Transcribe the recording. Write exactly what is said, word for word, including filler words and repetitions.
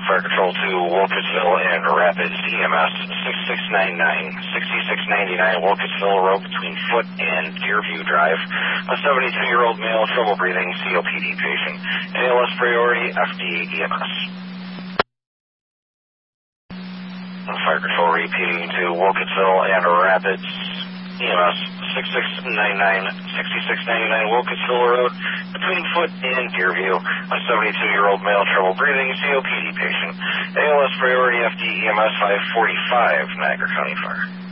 Fire Control to Wilkesville and Rapids, E M S sixty-six ninety-nine, sixty-six ninety-nine Wilkesville Road between Foot and Deerview Drive. A seventy-two-year-old male, trouble breathing, C O P D patient. A L S priority, F D A E M S. Fire Control repeating to Wilkesville and Rapids, E M S sixty-six ninety-nine, sixty-six ninety-nine Wilkesville Road between Foot and Deerview. A seventy-two-year-old male, trouble breathing, C O P D patient. A L S priority, F D E M S five forty-five, Niagara County Fire.